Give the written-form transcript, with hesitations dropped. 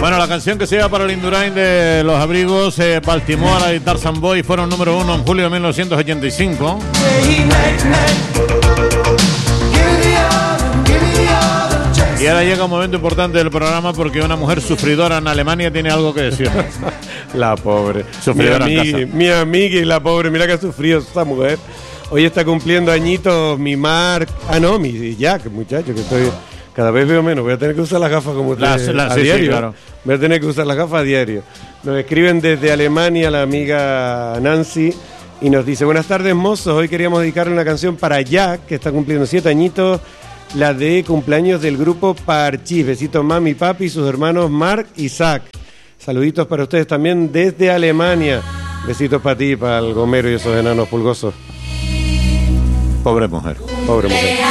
Bueno, la canción que se lleva para el Indurain de Los Abrigos, Baltimore y Tarzan Boy fueron número 1 en julio de 1985. Y ahora llega un momento importante del programa porque una mujer sufridora en Alemania tiene algo que decir. La pobre. Sufridora Mi amiga y la pobre, mira que ha sufrido esta mujer. Hoy está cumpliendo añitos mi Mark. Mi Jack, muchacho, que estoy... Cada vez veo menos, voy a tener que usar las gafas como usted a diario. Sí, claro. Voy a tener que usar las gafas a diario. Nos escriben desde Alemania la amiga Nancy y nos dice: buenas tardes, mozos, hoy queríamos dedicarle una canción para Jack, que está cumpliendo 7 añitos, la de cumpleaños del grupo Parchís. Besitos mami, papi y sus hermanos Mark y Zach. Saluditos para ustedes también desde Alemania. Besitos para ti, para el Gomero y esos enanos pulgosos. Pobre mujer. Pobre mujer.